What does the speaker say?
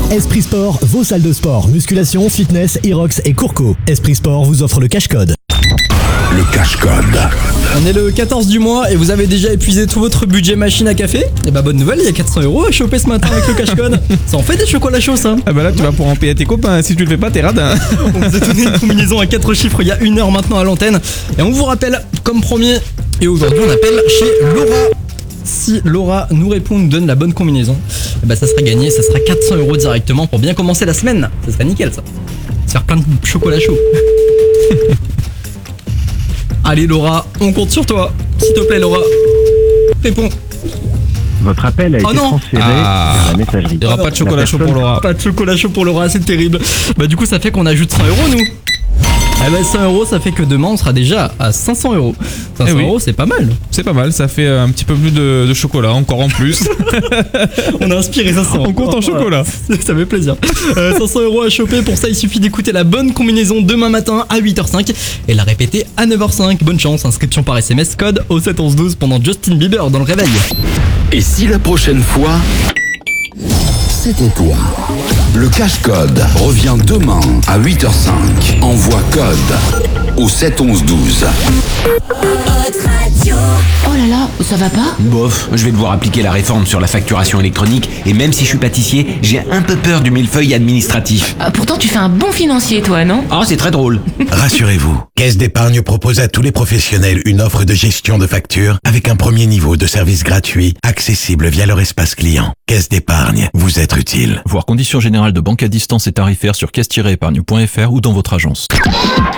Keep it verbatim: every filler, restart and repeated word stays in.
Esprit Sport, vos salles de sport, musculation, fitness, Irox et Courco. Esprit Sport vous offre le cash code. Le cash code. On est le quatorze du mois et vous avez déjà épuisé tout votre budget machine à café? Et bah bonne nouvelle, il y a quatre cents euros à choper ce matin avec le cash code. Ça en fait des chocolats chauds ça. Ah bah là tu vas pour en payer à tes copains, si tu le fais pas t'es radin. On vous a donné une combinaison à quatre chiffres il y a une heure maintenant à l'antenne. Et on vous rappelle comme promis, et aujourd'hui on appelle chez Laura. Si Laura nous répond, nous donne la bonne combinaison, et bah ça sera gagné, ça sera quatre cents euros directement pour bien commencer la semaine. Ça serait nickel ça. Se faire plein de chocolat chaud. Allez Laura, on compte sur toi. S'il te plaît Laura, réponds. Votre appel a été Oh non. transféré Ah. vers la messagerie. Il y aura pas de chocolat chaud pour Laura. Pas de chocolat chaud pour Laura, c'est terrible. Bah du coup ça fait qu'on ajoute cent euros nous. Eh ben cent euros, ça fait que demain on sera déjà à cinq cents euros. cinq cents Eh oui. euros, c'est pas mal. C'est pas mal, ça fait un petit peu plus de, de chocolat, encore en plus. On a inspiré ça. On compte en chocolat. Ça fait plaisir. Euh, cinq cents euros à choper. Pour ça, il suffit d'écouter la bonne combinaison demain matin à huit heures cinq et la répéter à neuf heures cinq. Bonne chance. Inscription par S M S code au sept onze douze pendant Justin Bieber dans le réveil. Et si la prochaine fois, c'était toi? Le cash code revient demain à huit heures cinq. Envoie code au sept onze douze. Oh là là, ça va pas? Bof, je vais devoir appliquer la réforme sur la facturation électronique et même si je suis pâtissier, j'ai un peu peur du millefeuille administratif. Ah, pourtant tu fais un bon financier toi, non? Ah, c'est très drôle. Rassurez-vous, Caisse d'épargne propose à tous les professionnels une offre de gestion de factures avec un premier niveau de service gratuit, accessible via leur espace client. Caisse d'épargne, vous être utile. Voir conditions générales de banque à distance et tarifaires sur caisse tiret épargne point f r ou dans votre agence.